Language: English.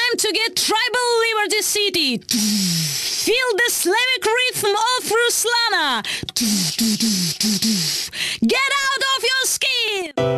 time to get tribal Liberty City. Feel the Slavic rhythm of Ruslana. Get out of your skin!